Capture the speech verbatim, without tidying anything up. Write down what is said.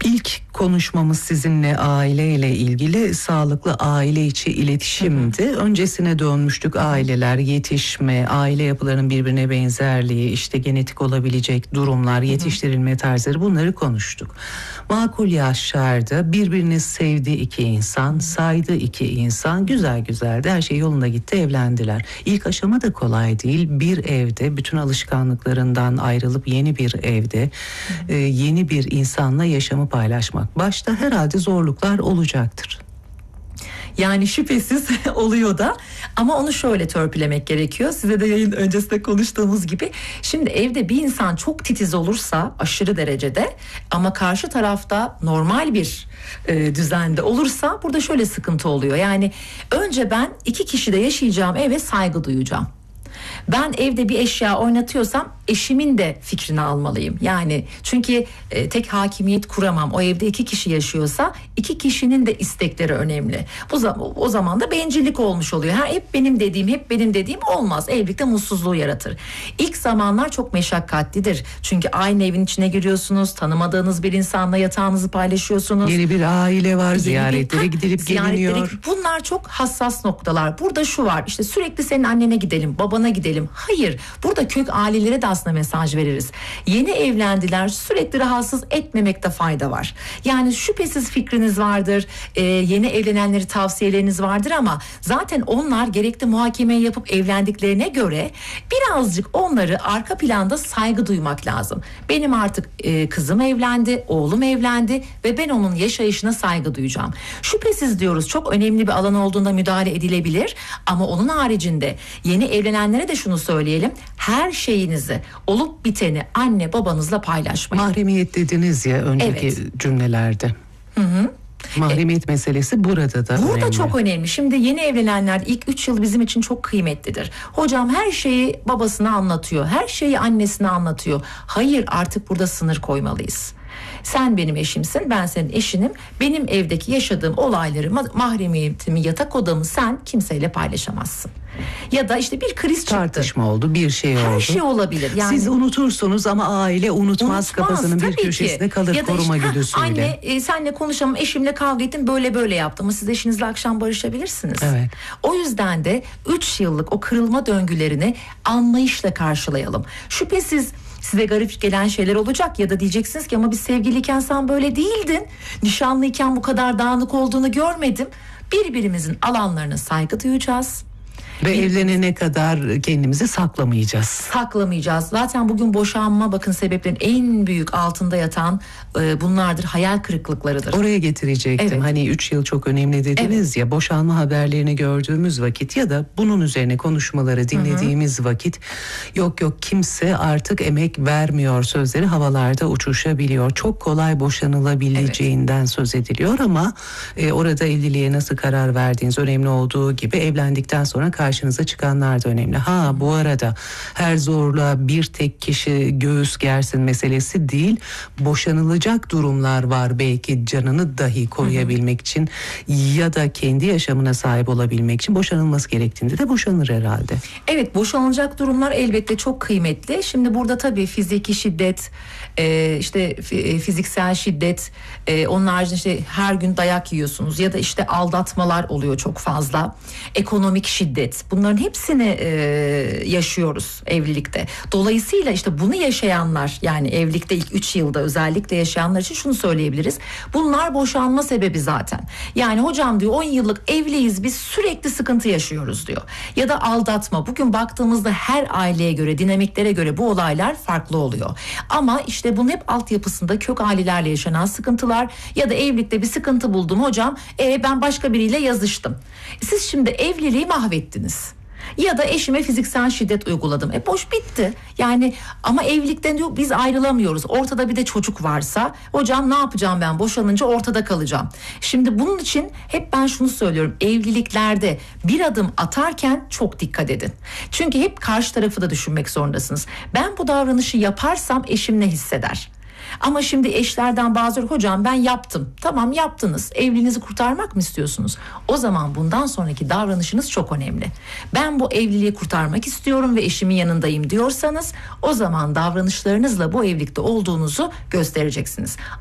İlk konuşmamız sizinle aileyle ilgili sağlıklı aile içi iletişimdi. Hı hı. Öncesine dönmüştük, aileler, yetişme, aile yapılarının birbirine benzerliği, işte genetik olabilecek durumlar, yetiştirilme tarzları, bunları konuştuk. Makul yaşlarda birbirini sevdiği iki insan, saydığı iki insan, güzel güzeldi, her şey yolunda gitti, evlendiler. İlk aşama da kolay değil. Bir evde bütün alışkanlıklarından ayrılıp yeni bir evde e, yeni bir insanla yaşamı paylaşmak. Başta herhalde zorluklar olacaktır. Yani şüphesiz oluyor da, ama onu şöyle törpülemek gerekiyor. Size de yayın öncesinde konuştuğumuz gibi. Şimdi evde bir insan çok titiz olursa, aşırı derecede, ama karşı tarafta normal bir e, düzende olursa, burada şöyle sıkıntı oluyor. Yani önce ben iki kişide yaşayacağım eve saygı duyacağım. Ben evde bir eşya oynatıyorsam eşimin de fikrini almalıyım. Yani çünkü e, tek hakimiyet kuramam. O evde iki kişi yaşıyorsa iki kişinin de istekleri önemli. Bu zaman, o zaman da bencillik olmuş oluyor. Ha, hep benim dediğim, hep benim dediğim olmaz. Evlilikte mutsuzluğu yaratır. İlk zamanlar çok meşakkatlidir. Çünkü aynı evin içine giriyorsunuz. Tanımadığınız bir insanla yatağınızı paylaşıyorsunuz. Yeni bir aile var. Yeni ziyaretlere bir, gidilip ziyaretlere, geliniyor. Bunlar çok hassas noktalar. Burada şu var. İşte sürekli senin annene gidelim, babana gidelim. Hayır. Burada kök ailelere de aslında mesaj veririz. Yeni evlendiler, sürekli rahatsız etmemekte fayda var. Yani şüphesiz fikriniz vardır. Ee, yeni evlenenleri tavsiyeleriniz vardır, ama zaten onlar gerekli muhakemeyi yapıp evlendiklerine göre birazcık onları arka planda saygı duymak lazım. Benim artık e, kızım evlendi, oğlum evlendi ve ben onun yaşayışına saygı duyacağım. Şüphesiz diyoruz, çok önemli bir alan olduğunda müdahale edilebilir, ama onun haricinde yeni evlenenlere de şunu söyleyelim: her şeyinizi, olup biteni anne babanızla paylaşmayın. Mahremiyet dediniz ya önceki evet. cümlelerde. Hı hı. Mahremiyet e, meselesi burada da Burada önemli. çok önemli. Şimdi yeni evlenenler ilk üç yıl bizim için çok kıymetlidir. Hocam her şeyi babasına anlatıyor, her şeyi annesine anlatıyor. Hayır, artık burada sınır koymalıyız. Sen benim eşimsin, ben senin eşinim. Benim evdeki yaşadığım olayları, mahremiyetimi, yatak odamı sen kimseyle paylaşamazsın. Ya da işte bir kriz çıktı. Tartışma oldu, bir şey Her oldu. Her şey olabilir. Yani, siz unutursunuz ama aile unutmaz, unutmaz kafasının bir köşesinde ki. kalır ya koruma işte, güdüsüyle. Anne e, senle konuşamam, eşimle kavga ettim, böyle böyle yaptım, ama siz eşinizle akşam barışabilirsiniz. Evet. O yüzden de üç yıllık o kırılma döngülerini anlayışla karşılayalım. Şüphesiz size garip gelen şeyler olacak, ya da diyeceksiniz ki ama biz sevgiliyken sen böyle değildin, nişanlıyken bu kadar dağınık olduğunu görmedim. Birbirimizin alanlarına saygı duyacağız. Ve bir, evlenene kadar kendimizi saklamayacağız. Saklamayacağız. Zaten bugün boşanma, bakın, sebeplerin en büyük altında yatan e, bunlardır. Hayal kırıklıklarıdır. Oraya getirecektim. Evet. Hani üç yıl çok önemli dediniz evet. ya, boşanma haberlerini gördüğümüz vakit ya da bunun üzerine konuşmaları dinlediğimiz Hı-hı. vakit yok yok kimse artık emek vermiyor sözleri havalarda uçuşabiliyor. Çok kolay boşanılabileceğinden evet. söz ediliyor, ama e, orada evliliğe nasıl karar verdiğiniz önemli olduğu gibi evlendikten sonra karşınıza çıkanlar da önemli. Ha bu arada her zorla bir tek kişi göğüs gersin meselesi değil. Boşanılacak durumlar var belki, canını dahi koruyabilmek hı hı. için ya da kendi yaşamına sahip olabilmek için boşanılması gerektiğinde de boşanır herhalde. Evet, boşanılacak durumlar elbette çok kıymetli. Şimdi burada tabii fiziki şiddet, e, işte fiziksel şiddet, e, onun haricinde işte her gün dayak yiyorsunuz ya da işte aldatmalar oluyor çok fazla. Ekonomik şiddet. Bunların hepsini e, yaşıyoruz evlilikte. Dolayısıyla işte bunu yaşayanlar, yani evlilikte ilk üç yılda özellikle yaşayanlar için şunu söyleyebiliriz. Bunlar boşanma sebebi zaten. Yani hocam diyor, on yıllık evliyiz, biz sürekli sıkıntı yaşıyoruz diyor. Ya da aldatma. Bugün baktığımızda her aileye göre, dinamiklere göre bu olaylar farklı oluyor. Ama işte bunun hep altyapısında kök ailelerle yaşanan sıkıntılar ya da evlilikte bir sıkıntı buldum hocam, e, ben başka biriyle yazıştım. Siz şimdi evliliği mahvettiniz. Ya da eşime fiziksel şiddet uyguladım. E boş bitti. Yani ama evlilikten diyor biz ayrılamıyoruz. Ortada bir de çocuk varsa hocam ne yapacağım ben, boşanınca ortada kalacağım. Şimdi bunun için hep ben şunu söylüyorum. Evliliklerde bir adım atarken çok dikkat edin. Çünkü hep karşı tarafı da düşünmek zorundasınız. Ben bu davranışı yaparsam eşim ne hisseder? Ama şimdi eşlerden bazıları hocam ben yaptım. Tamam, yaptınız. Evliliğinizi kurtarmak mı istiyorsunuz? O zaman bundan sonraki davranışınız çok önemli. Ben bu evliliği kurtarmak istiyorum ve eşimin yanındayım diyorsanız o zaman davranışlarınızla bu evlilikte olduğunuzu göstereceksiniz.